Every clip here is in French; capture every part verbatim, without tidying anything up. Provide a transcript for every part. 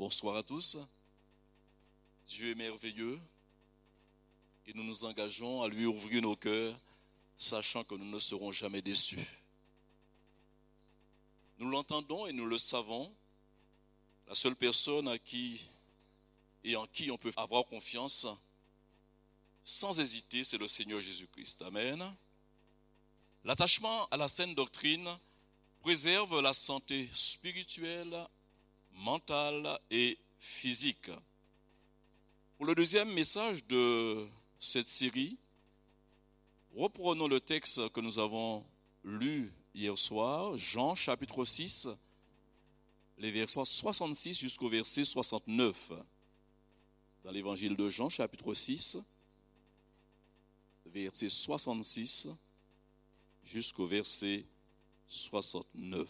Bonsoir à tous. Dieu est merveilleux et nous nous engageons à lui ouvrir nos cœurs, sachant que nous ne serons jamais déçus. Nous l'entendons et nous le savons. La seule personne à qui et en qui on peut avoir confiance, sans hésiter, c'est le Seigneur Jésus-Christ. Amen. L'attachement à la saine doctrine préserve la santé spirituelle, mentale et physique. Pour le deuxième message de cette série, reprenons le texte que nous avons lu hier soir, Jean chapitre six, les versets soixante-six jusqu'au verset soixante-neuf. Dans l'évangile de Jean chapitre six, verset soixante-six jusqu'au verset soixante-neuf.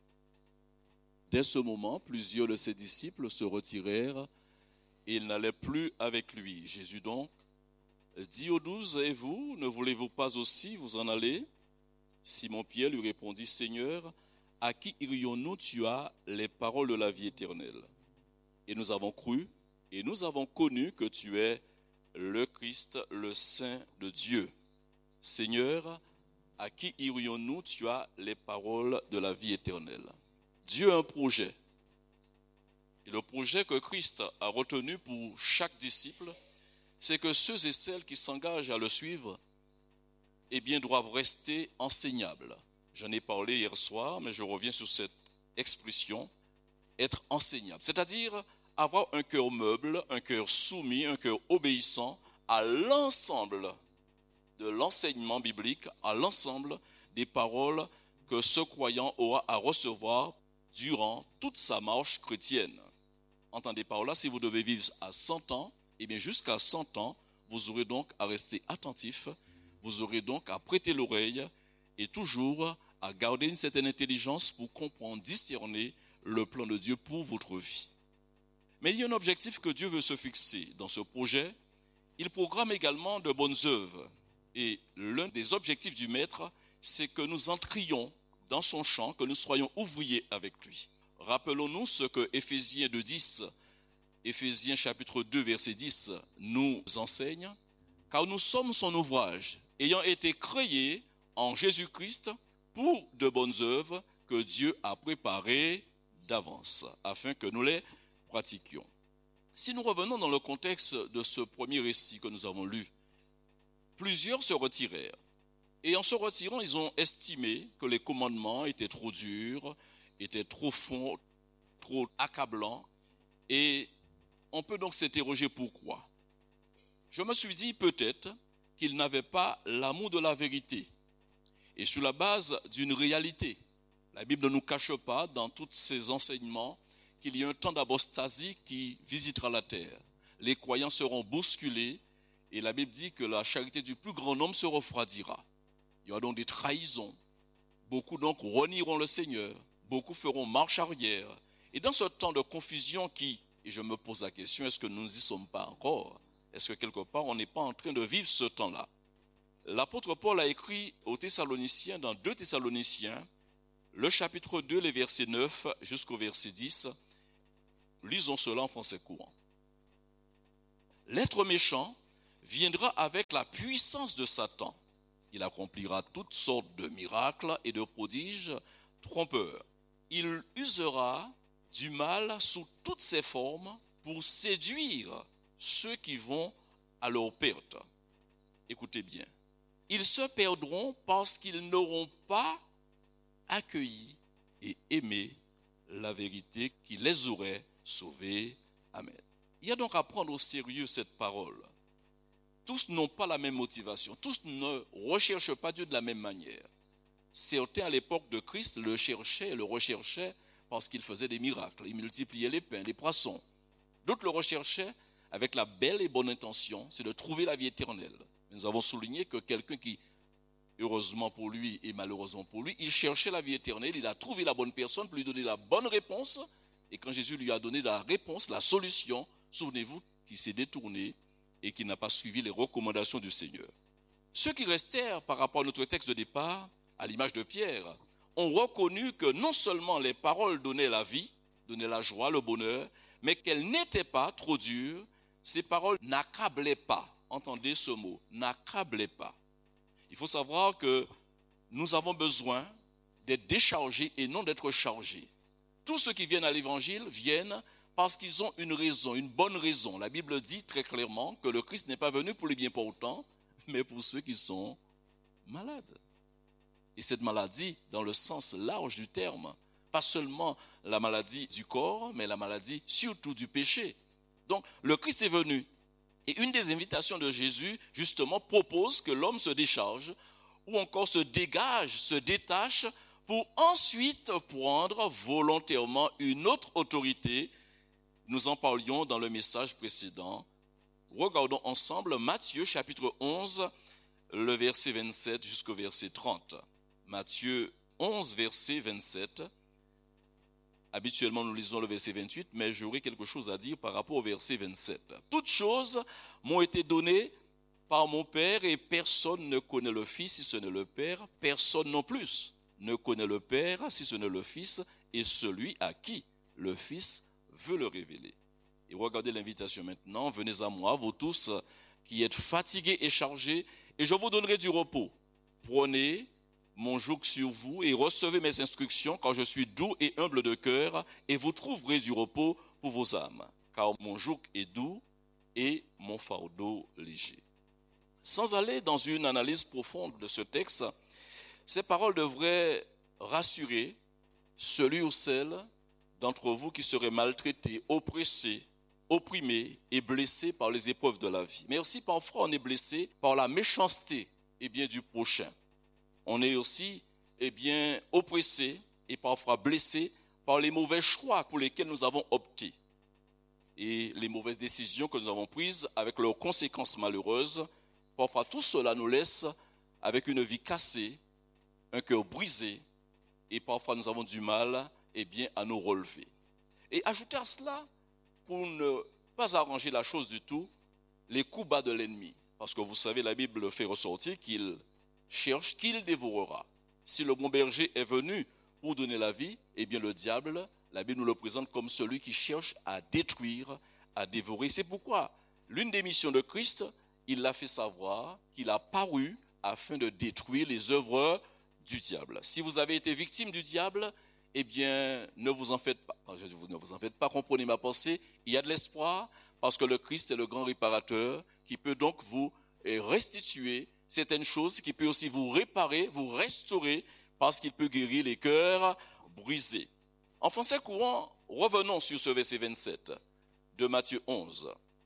Dès ce moment, plusieurs de ses disciples se retirèrent et ils n'allaient plus avec lui. Jésus donc dit aux douze, « Et vous, ne voulez-vous pas aussi vous en aller ?» Simon-Pierre lui répondit, « Seigneur, à qui irions-nous? Tu as les paroles de la vie éternelle. Et nous avons cru et nous avons connu que tu es le Christ, le Saint de Dieu. Seigneur, à qui irions-nous? Tu as les paroles de la vie éternelle. » Dieu a un projet. Et le projet que Christ a retenu pour chaque disciple, c'est que ceux et celles qui s'engagent à le suivre, eh bien, doivent rester enseignables. J'en ai parlé hier soir, mais je reviens sur cette expression, être enseignable. C'est-à-dire avoir un cœur meuble, un cœur soumis, un cœur obéissant à l'ensemble de l'enseignement biblique, à l'ensemble des paroles que ce croyant aura à recevoir durant toute sa marche chrétienne. Entendez par là, si vous devez vivre à cent ans, eh bien jusqu'à cent ans, vous aurez donc à rester attentif, vous aurez donc à prêter l'oreille et toujours à garder une certaine intelligence pour comprendre, discerner le plan de Dieu pour votre vie. Mais il y a un objectif que Dieu veut se fixer dans ce projet. Il programme également de bonnes œuvres. Et l'un des objectifs du Maître, c'est que nous entrions dans son champ, que nous soyons ouvriers avec lui. Rappelons-nous ce que Éphésiens deux dix, Éphésiens chapitre deux verset dix nous enseigne, car nous sommes son ouvrage, ayant été créés en Jésus-Christ pour de bonnes œuvres que Dieu a préparées d'avance, afin que nous les pratiquions. Si nous revenons dans le contexte de ce premier récit que nous avons lu, plusieurs se retirèrent. Et en se retirant, ils ont estimé que les commandements étaient trop durs, étaient trop fonds, trop accablants. Et on peut donc s'interroger pourquoi. Je me suis dit peut-être qu'ils n'avaient pas l'amour de la vérité. Et sur la base d'une réalité, la Bible ne nous cache pas dans tous ses enseignements qu'il y a un temps d'apostasie qui visitera la terre. Les croyants seront bousculés et la Bible dit que la charité du plus grand nombre se refroidira. Il y aura donc des trahisons. Beaucoup donc renieront le Seigneur. Beaucoup feront marche arrière. Et dans ce temps de confusion qui, et je me pose la question, est-ce que nous n'y sommes pas encore? Est-ce que quelque part on n'est pas en train de vivre ce temps-là? L'apôtre Paul a écrit aux Thessaloniciens, dans deux Thessaloniciens, le chapitre deux, les versets neuf jusqu'au verset dix. Lisons cela en français courant. L'être méchant viendra avec la puissance de Satan. Il accomplira toutes sortes de miracles et de prodiges trompeurs. Il usera du mal sous toutes ses formes pour séduire ceux qui vont à leur perte. Écoutez bien. Ils se perdront parce qu'ils n'auront pas accueilli et aimé la vérité qui les aurait sauvés. Amen. Il y a donc à prendre au sérieux cette parole. Tous n'ont pas la même motivation. Tous ne recherchent pas Dieu de la même manière. Certains, à l'époque de Christ, le cherchaient, le recherchaient parce qu'il faisait des miracles. Il multipliait les pains, les poissons. D'autres le recherchaient avec la belle et bonne intention, c'est de trouver la vie éternelle. Nous avons souligné que quelqu'un qui, heureusement pour lui et malheureusement pour lui, il cherchait la vie éternelle, il a trouvé la bonne personne pour lui donner la bonne réponse. Et quand Jésus lui a donné la réponse, la solution, souvenez-vous qu'il s'est détourné et qui n'a pas suivi les recommandations du Seigneur. Ceux qui restèrent par rapport à notre texte de départ, à l'image de Pierre, ont reconnu que non seulement les paroles donnaient la vie, donnaient la joie, le bonheur, mais qu'elles n'étaient pas trop dures. Ces paroles n'accablaient pas. Entendez ce mot, n'accablaient pas. Il faut savoir que nous avons besoin d'être déchargés et non d'être chargés. Tous ceux qui viennent à l'évangile viennent parce qu'ils ont une raison, une bonne raison. La Bible dit très clairement que le Christ n'est pas venu pour les bien portants, mais pour ceux qui sont malades. Et cette maladie, dans le sens large du terme, pas seulement la maladie du corps, mais la maladie surtout du péché. Donc, le Christ est venu. Et une des invitations de Jésus, justement, propose que l'homme se décharge ou encore se dégage, se détache pour ensuite prendre volontairement une autre autorité. Nous en parlions dans le message précédent. Regardons ensemble Matthieu chapitre onze, le verset vingt-sept jusqu'au verset trente. Matthieu onze, verset vingt-sept. Habituellement, nous lisons le verset vingt-huit, mais j'aurai quelque chose à dire par rapport au verset vingt-sept. Toutes choses m'ont été données par mon Père et personne ne connaît le Fils si ce n'est le Père. Personne non plus ne connaît le Père si ce n'est le Fils et celui à qui le Fils veut le révéler. Et regardez l'invitation maintenant. Venez à moi, vous tous qui êtes fatigués et chargés, et je vous donnerai du repos. Prenez mon joug sur vous et recevez mes instructions, car je suis doux et humble de cœur, et vous trouverez du repos pour vos âmes. Car mon joug est doux et mon fardeau léger. Sans aller dans une analyse profonde de ce texte, ces paroles devraient rassurer celui ou celle d'entre vous qui seraient maltraités, oppressés, opprimés et blessés par les épreuves de la vie. Mais aussi parfois on est blessé par la méchanceté eh bien, du prochain. On est aussi eh bien, oppressé et parfois blessé par les mauvais choix pour lesquels nous avons opté. Et les mauvaises décisions que nous avons prises avec leurs conséquences malheureuses. Parfois tout cela nous laisse avec une vie cassée, un cœur brisé, et parfois nous avons du mal eh bien, à nous relever. Et ajouter à cela, pour ne pas arranger la chose du tout, les coups bas de l'ennemi. Parce que vous savez, la Bible fait ressortir qu'il cherche, qu'il dévorera. Si le bon berger est venu pour donner la vie, eh bien le diable, la Bible nous le présente comme celui qui cherche à détruire, à dévorer. C'est pourquoi l'une des missions de Christ, il l'a fait savoir qu'il a paru afin de détruire les œuvres du diable. Si vous avez été victime du diable, eh bien, ne vous en faites pas. Enfin, je dis, ne vous en faites pas, comprenez ma pensée. Il y a de l'espoir parce que le Christ est le grand réparateur qui peut donc vous restituer certaines choses, qui peut aussi vous réparer, vous restaurer parce qu'il peut guérir les cœurs brisés. En français courant, revenons sur ce verset vingt-sept de Matthieu onze.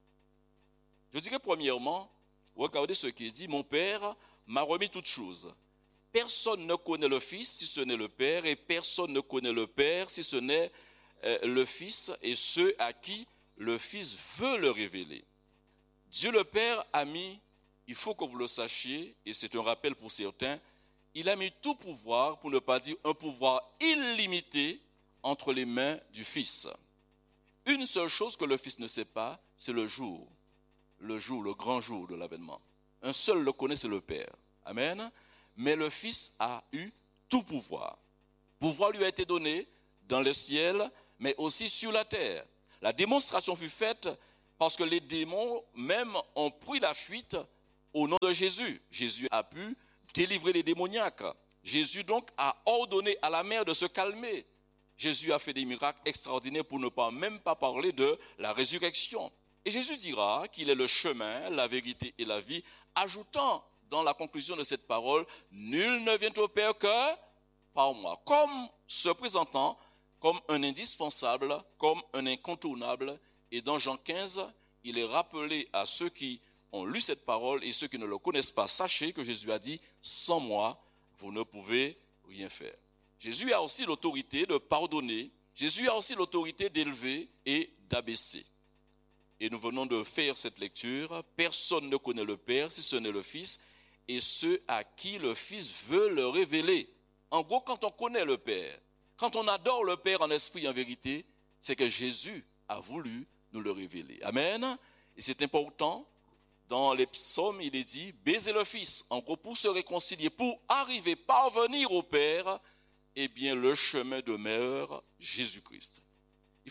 Je dirais premièrement, regardez ce qu'il dit, « Mon Père m'a remis toutes choses. Personne ne connaît le Fils si ce n'est le Père, et personne ne connaît le Père si ce n'est euh, le Fils et ceux à qui le Fils veut le révéler. » Dieu le Père a mis, il faut que vous le sachiez, et c'est un rappel pour certains, il a mis tout pouvoir, pour ne pas dire un pouvoir illimité, entre les mains du Fils. Une seule chose que le Fils ne sait pas, c'est le jour, le jour, le grand jour de l'avènement. Un seul le connaît, c'est le Père. Amen. Mais le Fils a eu tout pouvoir. Pouvoir lui a été donné dans le ciel, mais aussi sur la terre. La démonstration fut faite parce que les démons même ont pris la fuite au nom de Jésus. Jésus a pu délivrer les démoniaques. Jésus donc a ordonné à la mer de se calmer. Jésus a fait des miracles extraordinaires pour ne pas même pas parler de la résurrection. Et Jésus dira qu'il est le chemin, la vérité et la vie, ajoutant dans la conclusion de cette parole, nul ne vient au Père que par moi, comme se présentant comme un indispensable, comme un incontournable. Et dans Jean quinze, il est rappelé à ceux qui ont lu cette parole et ceux qui ne le connaissent pas, sachez que Jésus a dit, sans moi, vous ne pouvez rien faire. Jésus a aussi l'autorité de pardonner, Jésus a aussi l'autorité d'élever et d'abaisser. Et nous venons de faire cette lecture, personne ne connaît le Père si ce n'est le Fils, et ceux à qui le Fils veut le révéler. En gros, quand on connaît le Père, quand on adore le Père en esprit et en vérité, c'est que Jésus a voulu nous le révéler. Amen. Et c'est important, dans les psaumes, il est dit, baiser le Fils, en gros, pour se réconcilier, pour arriver, parvenir au Père, eh bien, le chemin demeure Jésus-Christ.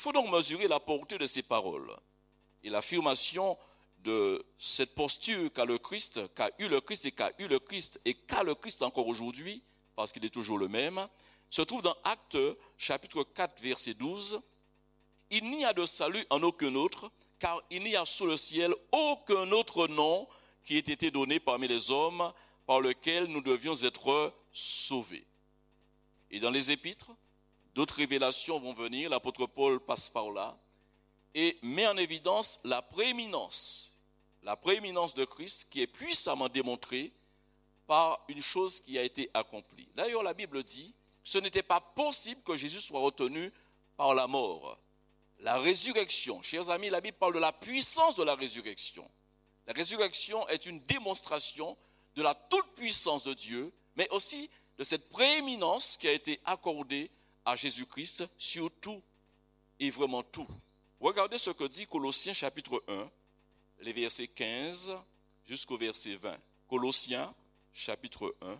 faut donc mesurer la portée de ces paroles. Et l'affirmation de cette posture qu'a le Christ, qu'a eu le Christ et qu'a eu le Christ et qu'a le Christ encore aujourd'hui, parce qu'il est toujours le même, se trouve dans Actes chapitre quatre, verset douze. « Il n'y a de salut en aucun autre, car il n'y a sous le ciel aucun autre nom qui ait été donné parmi les hommes par lequel nous devions être sauvés. » Et dans les épîtres, d'autres révélations vont venir, l'apôtre Paul passe par là et met en évidence la prééminence, la prééminence de Christ qui est puissamment démontrée par une chose qui a été accomplie. D'ailleurs, la Bible dit, ce n'était pas possible que Jésus soit retenu par la mort. La résurrection, chers amis, la Bible parle de la puissance de la résurrection. La résurrection est une démonstration de la toute-puissance de Dieu, mais aussi de cette prééminence qui a été accordée à Jésus-Christ sur tout et vraiment tout. Regardez ce que dit Colossiens chapitre un, les versets quinze jusqu'au verset vingt. Colossiens chapitre un,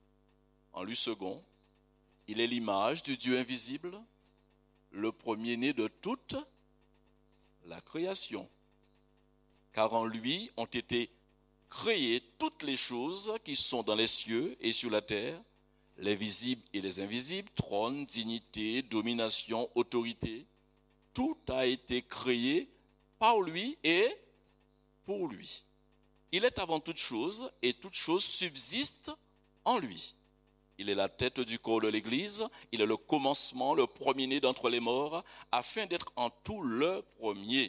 en lui second, il est l'image du Dieu invisible, le premier-né de toute la création. Car en lui ont été créées toutes les choses qui sont dans les cieux et sur la terre, les visibles et les invisibles, trône, dignité, domination, autorité. Tout a été créé par lui et pour lui. Il est avant toute chose et toute chose subsiste en lui. Il est la tête du corps de l'Église, il est le commencement, le premier-né d'entre les morts, afin d'être en tout le premier.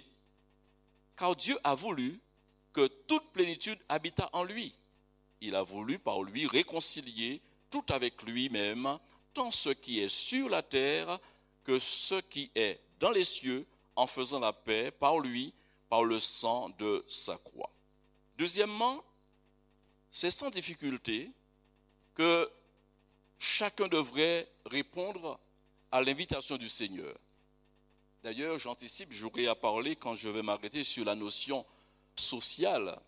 Car Dieu a voulu que toute plénitude habitât en lui. Il a voulu par lui réconcilier tout avec lui-même, tant ce qui est sur la terre que ce qui est dans les cieux, en faisant la paix par lui, par le sang de sa croix. Deuxièmement, c'est sans difficulté que chacun devrait répondre à l'invitation du Seigneur. D'ailleurs, j'anticipe, j'aurai à parler quand je vais m'arrêter sur la notion sociale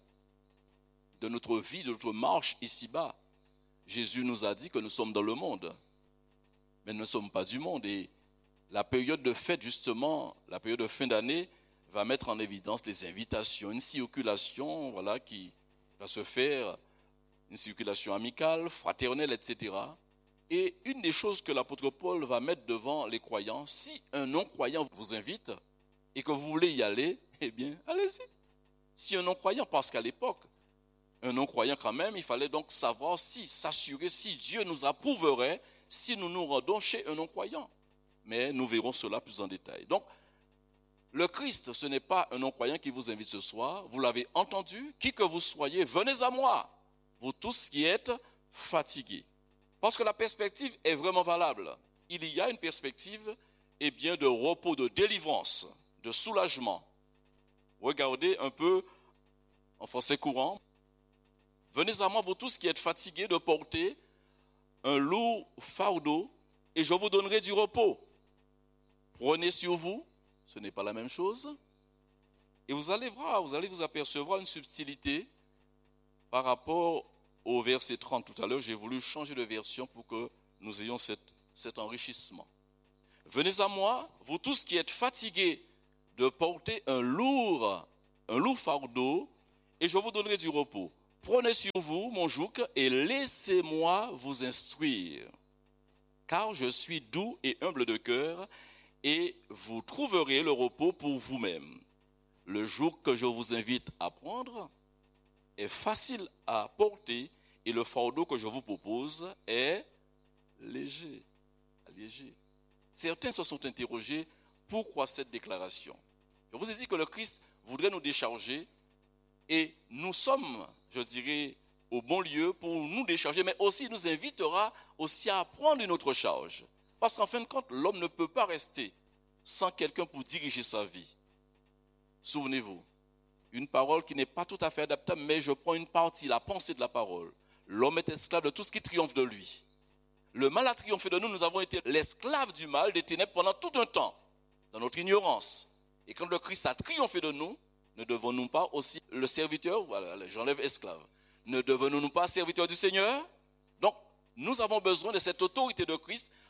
de notre vie, de notre marche ici-bas. Jésus nous a dit que nous sommes dans le monde, mais nous ne sommes pas du monde. Et la période de fête, justement, la période de fin d'année, va mettre en évidence les invitations, une circulation voilà, qui va se faire, une circulation amicale, fraternelle, et cetera. Et une des choses que l'apôtre Paul va mettre devant les croyants, si un non-croyant vous invite et que vous voulez y aller, eh bien, allez-y. Si un non-croyant, parce qu'à l'époque, un non-croyant quand même, il fallait donc savoir si, s'assurer si Dieu nous approuverait si nous nous rendons chez un non-croyant. Mais nous verrons cela plus en détail. Donc, le Christ, ce n'est pas un non-croyant qui vous invite ce soir. Vous l'avez entendu, qui que vous soyez, venez à moi, vous tous qui êtes fatigués. Parce que la perspective est vraiment valable. Il y a une perspective eh bien, de repos, de délivrance, de soulagement. Regardez un peu en français courant. Venez à moi, vous tous qui êtes fatigués de porter un lourd fardeau, et je vous donnerai du repos. Prenez sur vous, ce n'est pas la même chose. Et vous allez voir, vous allez vous apercevoir une subtilité par rapport au verset trente tout à l'heure. J'ai voulu changer de version pour que nous ayons cette, cet enrichissement. Venez à moi, vous tous qui êtes fatigués de porter un lourd, un lourd fardeau, et je vous donnerai du repos. Prenez sur vous mon joug et laissez-moi vous instruire. Car je suis doux et humble de cœur, et vous trouverez le repos pour vous-même. Le joug que je vous invite à prendre est facile à porter, et le fardeau que je vous propose est léger. léger. Certains se sont interrogés, pourquoi cette déclaration? Je vous ai dit que le Christ voudrait nous décharger, et nous sommes, je dirais, au bon lieu pour nous décharger, mais aussi il nous invitera aussi à prendre une autre charge. Parce qu'en fin de compte, l'homme ne peut pas rester sans quelqu'un pour diriger sa vie. Souvenez-vous, une parole qui n'est pas tout à fait adaptable, mais je prends une partie, la pensée de la parole. L'homme est esclave de tout ce qui triomphe de lui. Le mal a triomphé de nous, nous avons été l'esclave du mal, des ténèbres pendant tout un temps, dans notre ignorance. Et quand le Christ a triomphé de nous, ne devons-nous pas aussi le serviteur, voilà, j'enlève esclave, ne devenons-nous pas serviteurs du Seigneur? Donc, nous avons besoin de cette autorité de Christ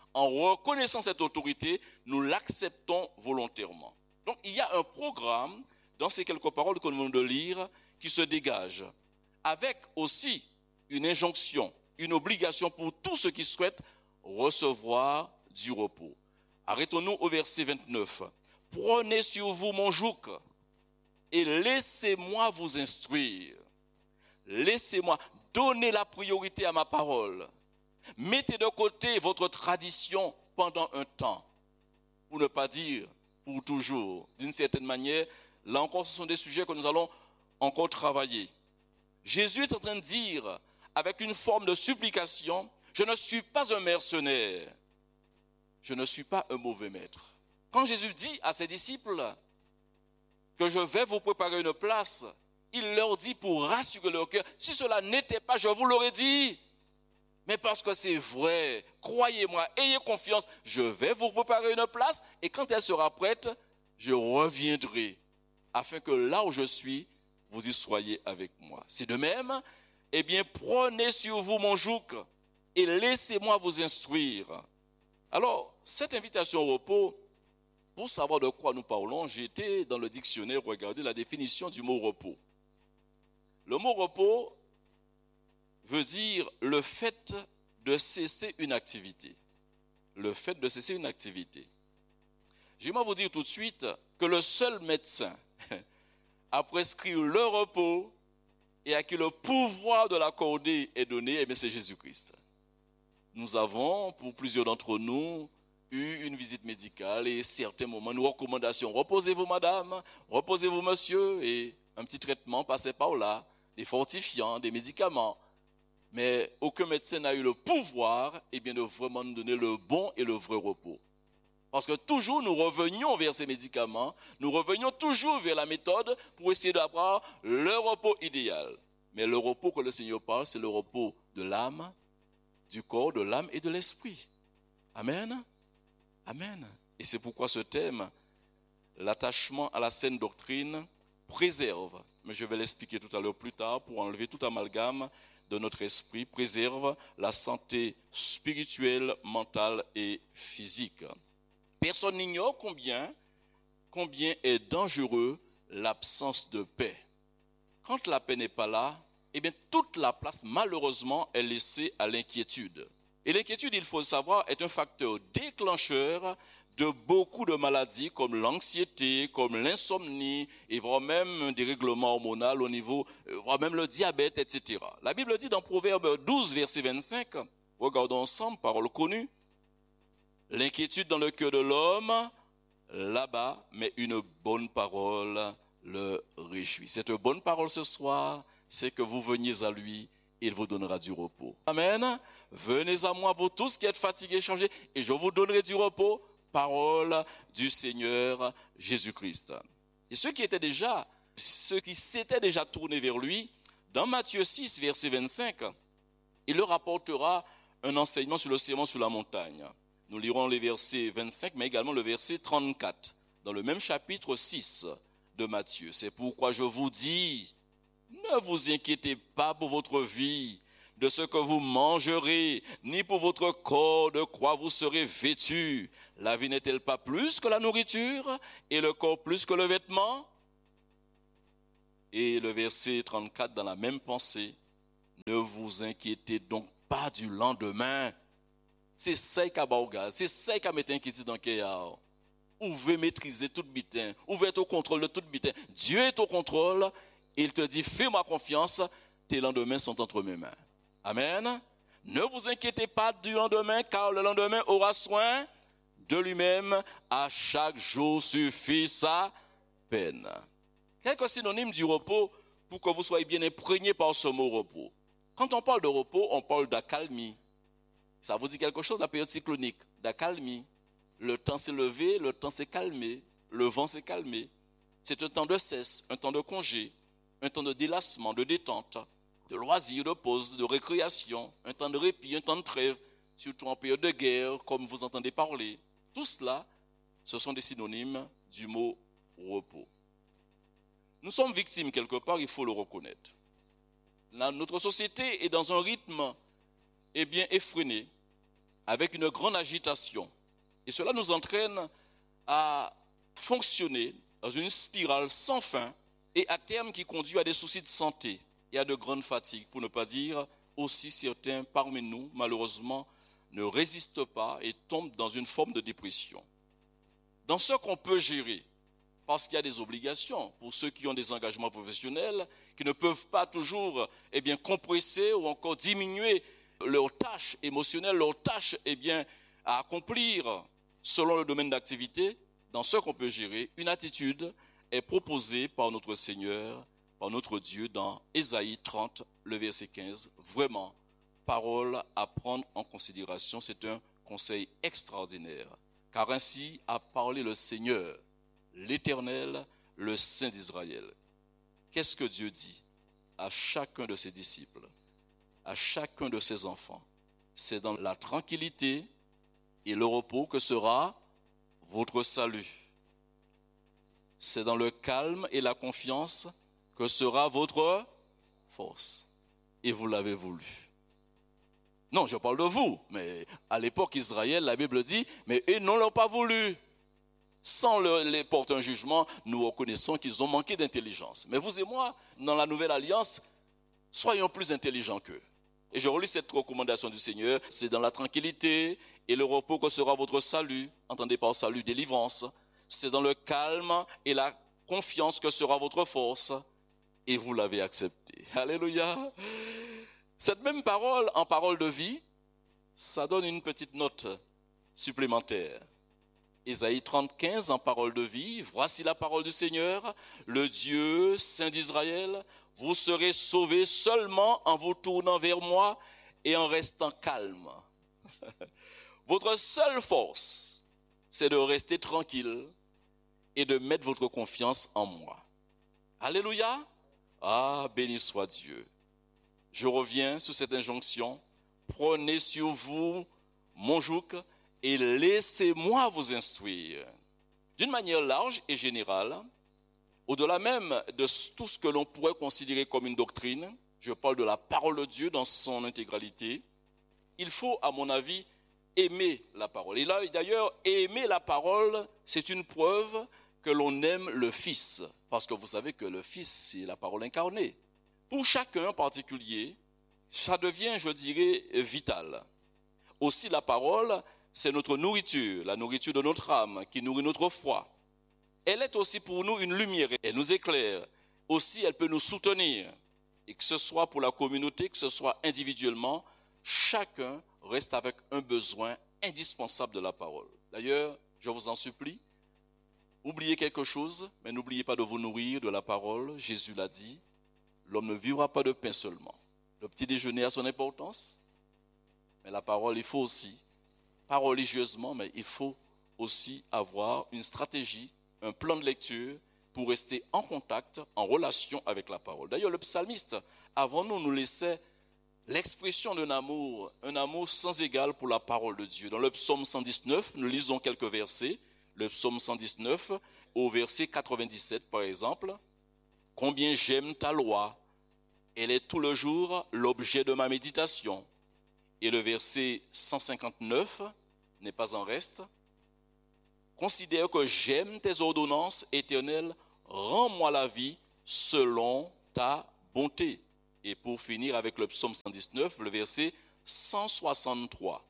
En reconnaissant cette autorité, nous l'acceptons volontairement. Donc il y a un programme dans ces quelques paroles que nous venons de lire qui se dégage, avec aussi une injonction, une obligation pour tous ceux qui souhaitent recevoir du repos. Arrêtons-nous au verset vingt-neuf. « Prenez sur vous mon joug et laissez-moi vous instruire. Laissez-moi donner la priorité à ma parole. Mettez de côté votre tradition pendant un temps, pour ne pas dire pour toujours. D'une certaine manière, là encore, ce sont des sujets que nous allons encore travailler. Jésus est en train de dire, avec une forme de supplication, je ne suis pas un mercenaire, je ne suis pas un mauvais maître. Quand Jésus dit à ses disciples que je vais vous préparer une place, il leur dit pour rassurer leur cœur, si cela n'était pas, je vous l'aurais dit. Mais parce que c'est vrai, croyez-moi, ayez confiance, je vais vous préparer une place et quand elle sera prête, je reviendrai afin que là où je suis, vous y soyez avec moi. C'est de même, eh bien, prenez sur vous mon joug et laissez-moi vous instruire. Alors, cette invitation au repos, pour savoir de quoi nous parlons, j'ai été dans le dictionnaire regarder la définition du mot repos. Le mot repos veut dire le fait de cesser une activité. Le fait de cesser une activité. J'aimerais vous dire tout de suite que le seul médecin a prescrit le repos et à qui le pouvoir de l'accorder est donné, eh bien c'est Jésus-Christ. Nous avons, pour plusieurs d'entre nous, eu une visite médicale et certains moments, nos recommandations. Reposez-vous, madame, reposez-vous, monsieur, et un petit traitement passait par là, des fortifiants, des médicaments. Mais aucun médecin n'a eu le pouvoir eh bien, de vraiment nous donner le bon et le vrai repos. Parce que toujours nous revenions vers ces médicaments, nous revenions toujours vers la méthode pour essayer d'avoir le repos idéal. Mais le repos que le Seigneur parle, c'est le repos de l'âme, du corps, de l'âme et de l'esprit. Amen. Amen. Et c'est pourquoi ce thème, l'attachement à la saine doctrine, préserve, mais je vais l'expliquer tout à l'heure plus tard pour enlever tout amalgame de notre esprit, préserve la santé spirituelle, mentale et physique. Personne n'ignore combien, combien est dangereux l'absence de paix. Quand la paix n'est pas là, eh bien toute la place, malheureusement, est laissée à l'inquiétude. Et l'inquiétude, il faut le savoir, est un facteur déclencheur de beaucoup de maladies comme l'anxiété, comme l'insomnie, et voire même des règlements hormonaux au niveau, voire même le diabète, et cetera. La Bible dit dans Proverbe douze, verset vingt-cinq, regardons ensemble, parole connue, l'inquiétude dans le cœur de l'homme, là-bas, mais une bonne parole le réjouit. Cette bonne parole ce soir, c'est que vous veniez à lui, il vous donnera du repos. Amen. Venez à moi, vous tous qui êtes fatigués, chargés, et je vous donnerai du repos. Parole du Seigneur Jésus-Christ. Et ceux qui étaient déjà, ceux qui s'étaient déjà tournés vers lui, dans Matthieu six, verset vingt-cinq, il leur apportera un enseignement sur le sermon sur la montagne. Nous lirons les versets vingt-cinq, mais également le verset trente-quatre, dans le même chapitre six de Matthieu. C'est pourquoi je vous dis, ne vous inquiétez pas pour votre vie, de ce que vous mangerez, ni pour votre corps de quoi vous serez vêtus. La vie n'est-elle pas plus que la nourriture, et le corps plus que le vêtement? Et le verset trente-quatre, dans la même pensée, ne vous inquiétez donc pas du lendemain. C'est ça qui a c'est ça qui a mis inquiétude dans le cœur. Vous pouvez maîtriser tout bitin, vous pouvez être au contrôle de tout bitin. Dieu est au contrôle, et il te dit, fais-moi confiance, tes lendemains sont entre mes mains. Amen. Ne vous inquiétez pas du lendemain, car le lendemain aura soin de lui-même. À chaque jour suffit sa peine. Quelques synonymes du repos pour que vous soyez bien imprégnés par ce mot repos. Quand on parle de repos, on parle d'accalmie. Ça vous dit quelque chose, la période cyclonique, d'accalmie. Le temps s'est levé, le temps s'est calmé, le vent s'est calmé. C'est un temps de cesse, un temps de congé, un temps de délassement, de détente, de loisirs, de pause, de récréation, un temps de répit, un temps de trêve, surtout en période de guerre, comme vous entendez parler. Tout cela, ce sont des synonymes du mot repos. Nous sommes victimes quelque part, il faut le reconnaître. La, notre société est dans un rythme eh bien, effréné. avec une grande agitation. Et cela nous entraîne à fonctionner dans une spirale sans fin et à terme qui conduit à des soucis de santé et à de grandes fatigues, pour ne pas dire aussi certains parmi nous, malheureusement, ne résistent pas et tombent dans une forme de dépression. Dans ce qu'on peut gérer, parce qu'il y a des obligations pour ceux qui ont des engagements professionnels, qui ne peuvent pas toujours eh bien, compresser ou encore diminuer leurs tâches émotionnelles, leurs tâches eh bien, à accomplir selon le domaine d'activité. Dans ce qu'on peut gérer, une attitude est proposée par notre Seigneur, par notre Dieu, dans Ésaïe trente, le verset quinze. Vraiment, parole à prendre en considération, c'est un conseil extraordinaire. Car ainsi a parlé le Seigneur, l'Éternel, le Saint d'Israël. Qu'est-ce que Dieu dit à chacun de ses disciples, à chacun de ses enfants? C'est dans la tranquillité et le repos que sera votre salut. C'est dans le calme et la confiance que sera votre force. Et vous l'avez voulu. Non, je parle de vous, mais à l'époque Israël, la Bible dit, mais ils ne l'ont pas voulu. Sans le, les porter un jugement, nous reconnaissons qu'ils ont manqué d'intelligence. Mais vous et moi, dans la nouvelle alliance, soyons plus intelligents qu'eux. Et je relis cette recommandation du Seigneur, c'est dans la tranquillité et le repos que sera votre salut. Entendez par salut, délivrance. C'est dans le calme et la confiance que sera votre force. Et vous l'avez accepté. Alléluia. Cette même parole, en parole de vie, ça donne une petite note supplémentaire. Ésaïe trente, quinze, en parole de vie, voici la parole du Seigneur, le Dieu saint d'Israël. Vous serez sauvés seulement en vous tournant vers moi et en restant calme. Votre seule force, c'est de rester tranquille et de mettre votre confiance en moi. Alléluia. Ah, béni soit Dieu. Je reviens sur cette injonction. Prenez sur vous mon joug et laissez-moi vous instruire. D'une manière large et générale, au-delà même de tout ce que l'on pourrait considérer comme une doctrine, je parle de la parole de Dieu dans son intégralité, il faut, à mon avis, aimer la parole. Et là, d'ailleurs, aimer la parole, c'est une preuve que l'on aime le Fils. Parce que vous savez que le Fils, c'est la parole incarnée. Pour chacun en particulier, ça devient, je dirais, vital. Aussi, la parole, c'est notre nourriture, la nourriture de notre âme, qui nourrit notre foi. Elle est aussi pour nous une lumière, elle nous éclaire. Aussi, elle peut nous soutenir. Et que ce soit pour la communauté, que ce soit individuellement, chacun reste avec un besoin indispensable de la parole. D'ailleurs, je vous en supplie, oubliez quelque chose, mais n'oubliez pas de vous nourrir de la parole. Jésus l'a dit, l'homme ne vivra pas de pain seulement. Le petit déjeuner a son importance, mais la parole, il faut aussi, pas religieusement, mais il faut aussi avoir une stratégie, un plan de lecture pour rester en contact, en relation avec la parole. D'ailleurs, le psalmiste, avant nous, nous laissait l'expression d'un amour, un amour sans égal pour la parole de Dieu. Dans le psaume cent dix-neuf, nous lisons quelques versets. Le psaume cent dix-neuf, au verset quatre-vingt-dix-sept par exemple. « Combien j'aime ta loi, elle est tout le jour l'objet de ma méditation. » Et le verset cent cinquante-neuf n'est pas en reste. « Considère que j'aime tes ordonnances éternelles, rends-moi la vie selon ta bonté. » Et pour finir avec le psaume cent dix-neuf, le verset cent soixante-trois.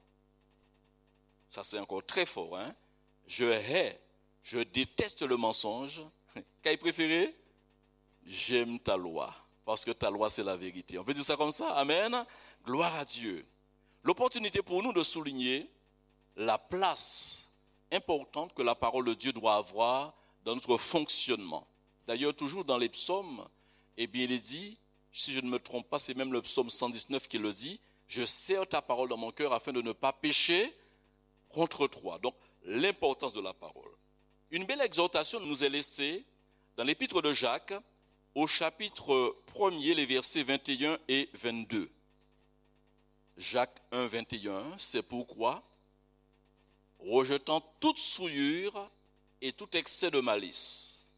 Ça c'est encore très fort, hein? Je hais, je déteste le mensonge. Qu'as-tu préféré? J'aime ta loi, parce que ta loi c'est la vérité. On peut dire ça comme ça? Amen. Gloire à Dieu. L'opportunité pour nous de souligner la place importante que la parole de Dieu doit avoir dans notre fonctionnement. D'ailleurs, toujours dans les psaumes, eh bien, il est dit, si je ne me trompe pas, c'est même le psaume cent dix-neuf qui le dit, je serre ta parole dans mon cœur afin de ne pas pécher contre toi. Donc, l'importance de la parole. Une belle exhortation nous est laissée dans l'épître de Jacques, au chapitre premier, les versets vingt et un et vingt-deux. Jacques un, vingt et un, c'est pourquoi, rejetant toute souillure et tout excès de malice,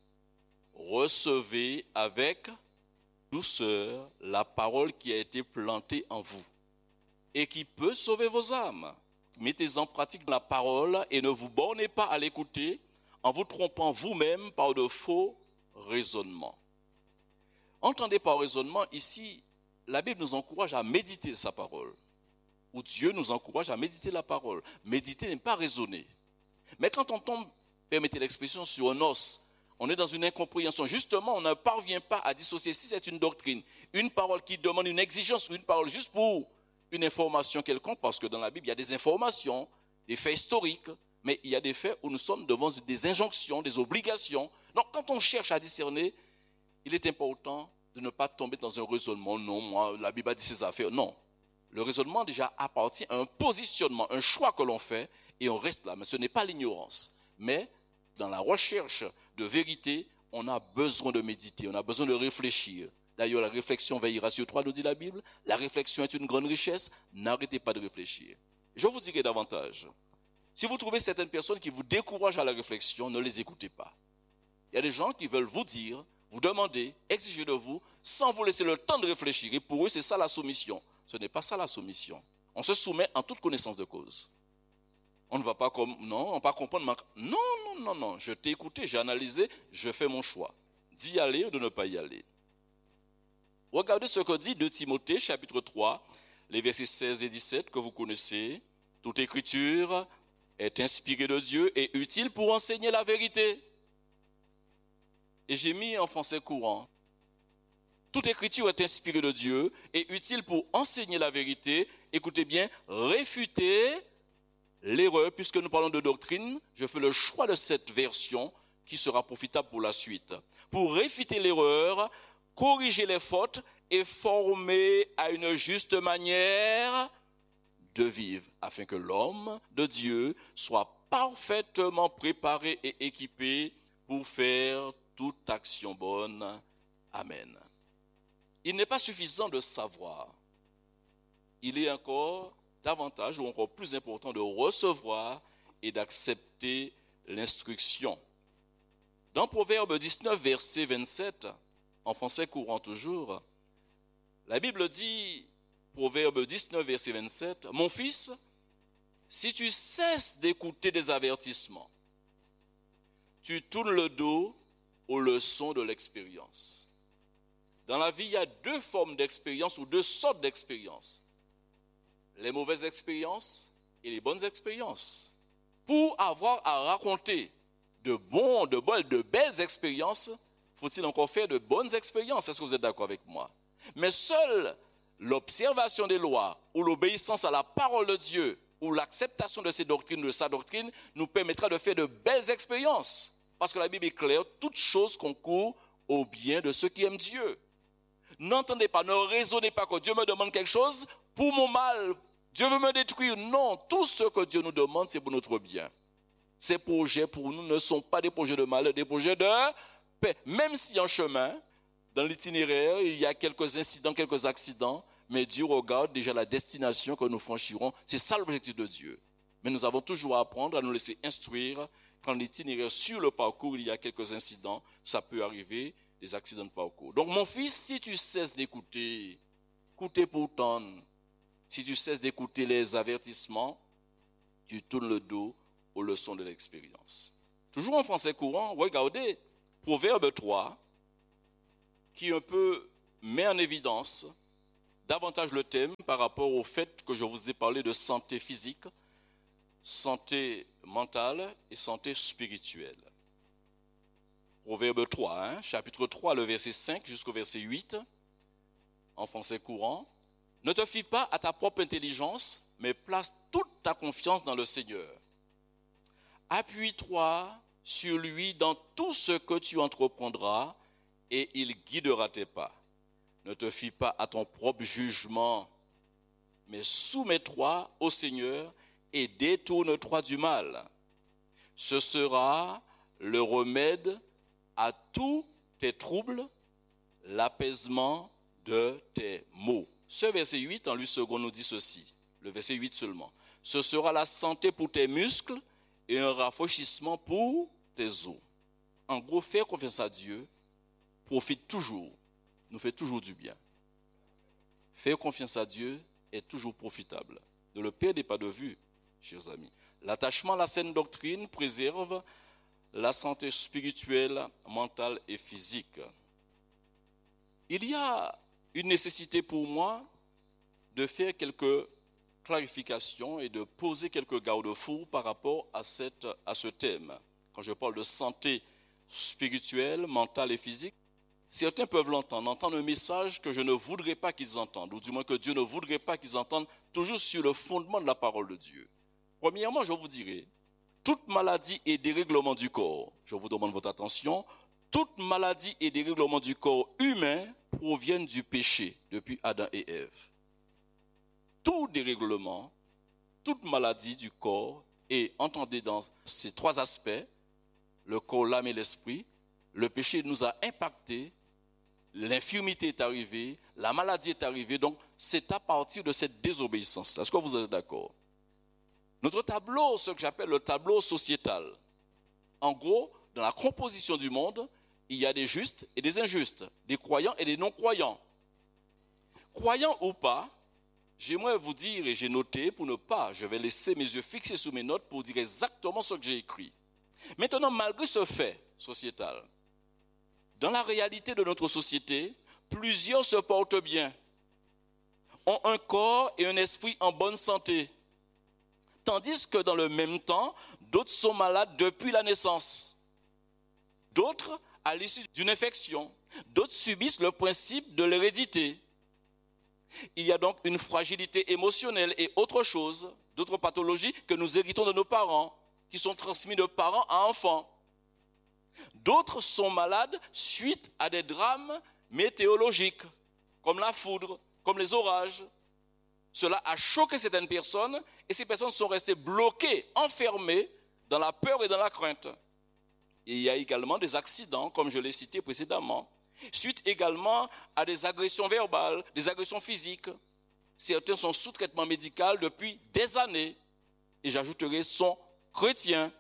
recevez avec douceur la parole qui a été plantée en vous et qui peut sauver vos âmes. mettez en pratique la parole et ne vous bornez pas à l'écouter en vous trompant vous-même par de faux raisonnements. Entendez par raisonnement, ici, la Bible nous encourage à méditer sa parole, ou Dieu nous encourage à méditer la parole. Méditer n'est pas raisonner. Mais quand on tombe, permettez l'expression, sur un os, on est dans une incompréhension. Justement, on ne parvient pas à dissocier si c'est une doctrine, une parole qui demande une exigence, ou une parole juste pour une information quelconque, parce que dans la Bible, il y a des informations, des faits historiques, mais il y a des faits où nous sommes devant des injonctions, des obligations. Donc, quand on cherche à discerner, il est important de ne pas tomber dans un raisonnement. Non, moi, la Bible a dit ces affaires. Non. Le raisonnement déjà appartient à un positionnement, un choix que l'on fait, et on reste là. Mais ce n'est pas l'ignorance. Mais dans la recherche de vérité, on a besoin de méditer, on a besoin de réfléchir. D'ailleurs, la réflexion veillera sur toi, nous dit la Bible. La réflexion est une grande richesse. N'arrêtez pas de réfléchir. Je vous dirai davantage. Si vous trouvez certaines personnes qui vous découragent à la réflexion, ne les écoutez pas. Il y a des gens qui veulent vous dire, vous demander, exiger de vous, sans vous laisser le temps de réfléchir. Et pour eux, c'est ça la soumission. Ce n'est pas ça la soumission. On se soumet en toute connaissance de cause. On ne va pas comme, non, on ne va pas comprendre. Non, non, non, non. Je t'ai écouté, j'ai analysé, je fais mon choix. D'y aller ou de ne pas y aller. Regardez ce que dit deux Timothée, chapitre trois, les versets seize et dix-sept que vous connaissez. Toute écriture est inspirée de Dieu et utile pour enseigner la vérité. Et j'ai mis en français courant. Toute écriture est inspirée de Dieu et utile pour enseigner la vérité. Écoutez bien, réfuter l'erreur, puisque nous parlons de doctrine, je fais le choix de cette version qui sera profitable pour la suite. Pour réfuter l'erreur, corriger les fautes et former à une juste manière de vivre, afin que l'homme de Dieu soit parfaitement préparé et équipé pour faire toute action bonne. Amen. Il n'est pas suffisant de savoir. Il est encore davantage ou encore plus important de recevoir et d'accepter l'instruction. Dans Proverbe dix-neuf, verset vingt-sept, en français courant toujours, la Bible dit, Proverbe dix-neuf, verset vingt-sept, « Mon fils, si tu cesses d'écouter des avertissements, tu tournes le dos aux leçons de l'expérience. » Dans la vie, il y a deux formes d'expérience ou deux sortes d'expériences. Les mauvaises expériences et les bonnes expériences. Pour avoir à raconter de bons, de bonnes, de belles expériences, faut-il encore faire de bonnes expériences? Est-ce que vous êtes d'accord avec moi? Mais seule l'observation des lois ou l'obéissance à la parole de Dieu ou l'acceptation de ses doctrines, de sa doctrine, nous permettra de faire de belles expériences. Parce que la Bible est claire, toute chose concourt au bien de ceux qui aiment Dieu. N'entendez pas, ne raisonnez pas que Dieu me demande quelque chose pour mon mal. Dieu veut me détruire. Non, tout ce que Dieu nous demande, c'est pour notre bien. Ces projets pour nous ne sont pas des projets de mal, des projets de paix. Même si en chemin, dans l'itinéraire, il y a quelques incidents, quelques accidents, mais Dieu regarde déjà la destination que nous franchirons. C'est ça l'objectif de Dieu. Mais nous avons toujours à apprendre à nous laisser instruire. Quand l'itinéraire, sur le parcours, il y a quelques incidents, ça peut arriver, des accidents de parcours. Donc mon fils, si tu cesses d'écouter, écoutez pourtant, si tu cesses d'écouter les avertissements, tu tournes le dos aux leçons de l'expérience. Toujours en français courant, regardez Proverbe trois, qui un peu met en évidence davantage le thème par rapport au fait que je vous ai parlé de santé physique, santé mentale et santé spirituelle. Proverbe trois, hein, chapitre trois, le verset cinq jusqu'au verset huit, en français courant. « Ne te fie pas à ta propre intelligence, mais place toute ta confiance dans le Seigneur. Appuie-toi sur lui dans tout ce que tu entreprendras, et il guidera tes pas. Ne te fie pas à ton propre jugement, mais soumets-toi au Seigneur et détourne-toi du mal. Ce sera le remède à tous tes troubles, l'apaisement de tes maux. » Ce verset huit, en lui second, nous dit ceci, le verset huit seulement. « Ce sera la santé pour tes muscles et un rafraîchissement pour tes os. » En gros, faire confiance à Dieu profite toujours, nous fait toujours du bien. Faire confiance à Dieu est toujours profitable. Ne le perdez pas de vue. chers amis. L'attachement à la saine doctrine préserve la santé spirituelle, mentale et physique. Il y a une nécessité pour moi de faire quelques clarifications et de poser quelques garde-fous par rapport à, cette, à ce thème. Quand je parle de santé spirituelle, mentale et physique, certains peuvent l'entendre, entendre un message que je ne voudrais pas qu'ils entendent, ou du moins que Dieu ne voudrait pas qu'ils entendent, toujours sur le fondement de la parole de Dieu. Premièrement, je vous dirai, toute maladie et dérèglement du corps, je vous demande votre attention, toute maladie et dérèglement du corps humain proviennent du péché depuis Adam et Ève. Tout dérèglement, toute maladie du corps, et entendez dans ces trois aspects, le corps, l'âme et l'esprit, le péché nous a impactés, l'infirmité est arrivée, la maladie est arrivée, donc c'est à partir de cette désobéissance. Est-ce que vous êtes d'accord? Notre tableau, ce que j'appelle le tableau sociétal, en gros, dans la composition du monde, il y a des justes et des injustes, des croyants et des non-croyants. Croyants ou pas, j'aimerais vous dire, et j'ai noté pour ne pas, je vais laisser mes yeux fixés sur mes notes pour dire exactement ce que j'ai écrit. Maintenant, malgré ce fait sociétal, dans la réalité de notre société, plusieurs se portent bien, ont un corps et un esprit en bonne santé, tandis que dans le même temps, d'autres sont malades depuis la naissance. D'autres à l'issue d'une infection, d'autres subissent le principe de l'hérédité. Il y a donc une fragilité émotionnelle et autre chose, d'autres pathologies que nous héritons de nos parents, qui sont transmises de parents à enfants. D'autres sont malades suite à des drames météorologiques, comme la foudre, comme les orages. Cela a choqué certaines personnes et ces personnes sont restées bloquées, enfermées dans la peur et dans la crainte. Et il y a également des accidents, comme je l'ai cité précédemment, suite également à des agressions verbales, des agressions physiques. Certains sont sous traitement médical depuis des années, et j'ajouterai sont chrétiens.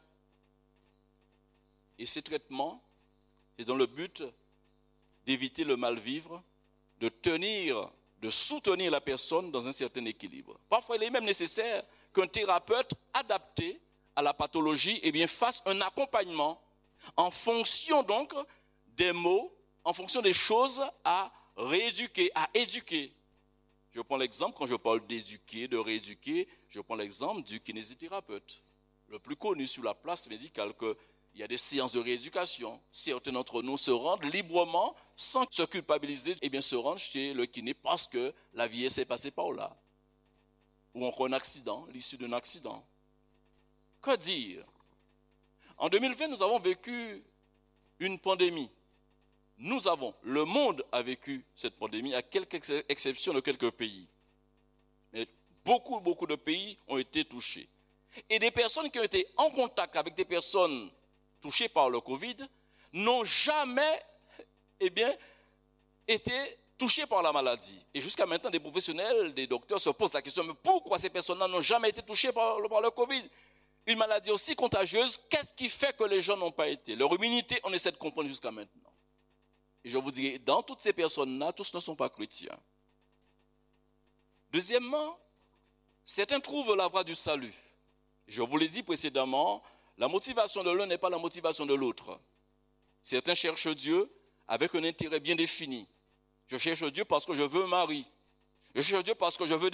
Et ces traitements, c'est dans le but d'éviter le mal-vivre, de tenir, de soutenir la personne dans un certain équilibre. Parfois, il est même nécessaire qu'un thérapeute adapté à la pathologie eh bien, fasse un accompagnement en fonction donc des mots, en fonction des choses à rééduquer, à éduquer. Je prends l'exemple, quand je parle d'éduquer, de rééduquer, je prends l'exemple du kinésithérapeute, le plus connu sur la place médicale, qu'il y a des séances de rééducation. Certains d'entre nous se rendent librement, sans se culpabiliser, et bien se rendent chez le kiné parce que la vieillesse est passée par là. Ou encore un accident, l'issue d'un accident. Que dire? En deux mille vingt, nous avons vécu une pandémie. Nous avons, le monde a vécu cette pandémie, à quelques exceptions de quelques pays. Mais beaucoup, beaucoup de pays ont été touchés. Et des personnes qui ont été en contact avec des personnes touchées par le Covid n'ont jamais, eh bien, été touchées par la maladie. Et jusqu'à maintenant, des professionnels, des docteurs se posent la question, mais pourquoi ces personnes-là n'ont jamais été touchées par, par le Covid? Une maladie aussi contagieuse, qu'est-ce qui fait que les gens n'ont pas été? Leur immunité, on essaie de comprendre jusqu'à maintenant. Et je vous dirai, dans toutes ces personnes-là, tous ne sont pas chrétiens. Deuxièmement, certains trouvent la voie du salut. Je vous l'ai dit précédemment, la motivation de l'un n'est pas la motivation de l'autre. Certains cherchent Dieu avec un intérêt bien défini. Je cherche Dieu parce que je veux un mari. Je cherche Dieu parce que je veux